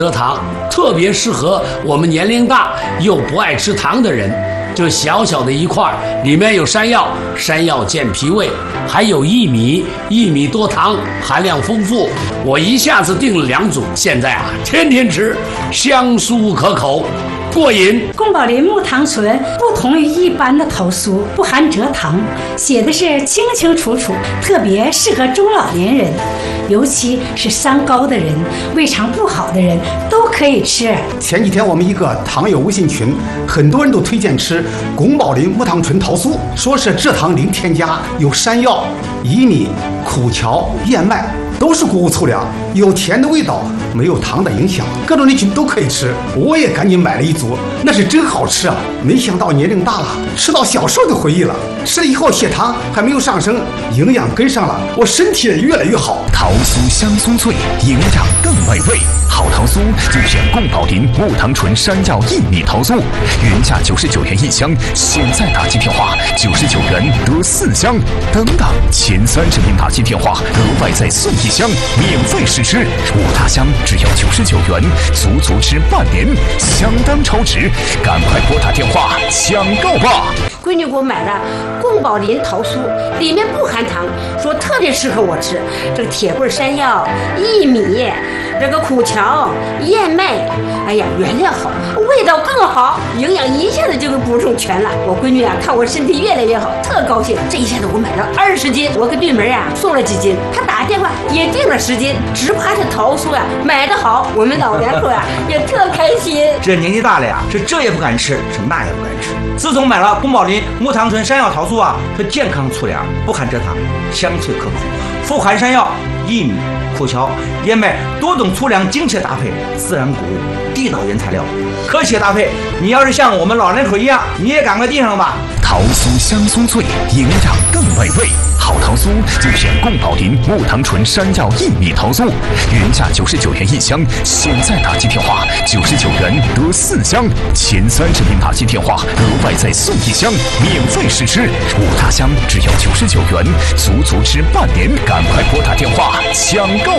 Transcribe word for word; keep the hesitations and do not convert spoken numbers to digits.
蔗糖特别适合我们年龄大又不爱吃糖的人。这小小的一块，里面有山药，山药健脾胃，还有薏米，薏米多糖，含量丰富。我一下子订了两组，现在啊，天天吃，香酥可口。过瘾。 宫保林木糖醇不同于一般的桃酥，不含蔗糖，写的是清清楚楚，特别适合中老年人，尤其是三高的人、胃肠不好的人都可以吃。 前几天我们一个糖友微信群，很多人都推荐吃宫保林木糖醇桃酥，说是蔗糖零添加，有山药、薏米、苦荞、燕麦，都是谷物粗粮，有甜的味道，没有糖的影响，各种人群都可以吃。我也赶紧买了一组，那是真好吃啊！没想到年龄大了，吃到小时候的回忆了。吃了以后血糖还没有上升，营养跟上了，我身体也越来越好。 桃酥香酥脆，营养更美味。好桃酥就选宫保林木糖醇山药薏米桃酥，原价九十九元一箱，现在打进电话九十九元得四箱，等等，前三十名打进电话额外再送一箱，免费试吃，五大箱只要九十九元，足足吃半年，相当超值，赶快拨打电话抢购吧！ 闺女给我买的宫保林桃酥，里面不含糖，说特别适合我吃。这个铁棍山药、薏米，这个苦荞、燕麦，哎呀，原料好，味道更好，营养一下子就给补充全了。我闺女啊，看我身体越来越好，特高兴。这一下子我买了二十斤，我给对门啊送了几斤，她打电话也订了十斤，只怕这桃酥呀、啊、买得好，我们老两口啊也特开心。 这年纪大了呀，是这也不敢吃，是那也不敢吃。自从买了宫保林木糖醇山药桃酥啊，是健康粗粮，不含蔗糖，香脆可口，富含山药、薏米、苦荞、燕麦多种粗粮精确搭配，自然谷物，地道原材料，科学搭配。你要是像我们老人口一样，你也赶快订上吧。 桃酥香酥脆，营养更美味。好桃酥就选宫保林木糖醇山药薏米桃酥，原价九十九元一箱，现在打进电话九十九元得四箱，前三十名打进电话额外再送一箱，免费试吃，五大箱只要九十九元，足足吃半年，赶快拨打电话抢购